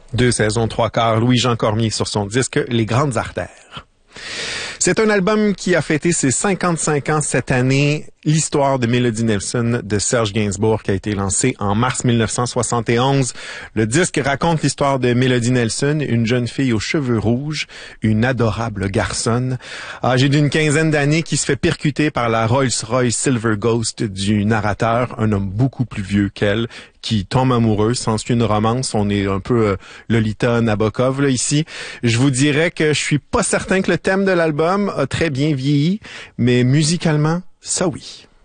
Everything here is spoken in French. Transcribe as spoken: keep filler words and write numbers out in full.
Deux saisons, trois quarts, Louis-Jean Cormier sur son disque Les Grandes Artères. C'est un album qui a fêté ses cinquante-cinq ans cette année. L'histoire de Mélodie Nelson de Serge Gainsbourg qui a été lancé en mars mille neuf cent soixante et onze. Le disque raconte l'histoire de Mélodie Nelson, une jeune fille aux cheveux rouges, une adorable garçonne, âgée d'une quinzaine d'années qui se fait percuter par la Rolls-Royce Silver Ghost du narrateur, un homme beaucoup plus vieux qu'elle, qui tombe amoureux, s'ensuit une romance. On est un peu euh, Lolita Nabokov là ici. Je vous dirais que je suis pas certain que le thème de l'album a très bien vieilli, mais musicalement, ça oui.